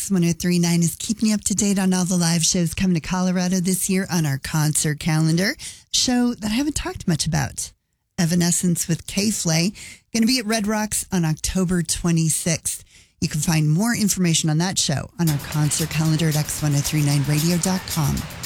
X1039 is keeping you up to date on all the live shows coming to Colorado this year on our concert calendar. Show that I haven't talked much about. Evanescence with K-Flay. Going to be at Red Rocks on October 26th. You can find more information on that show on our concert calendar at x1039radio.com.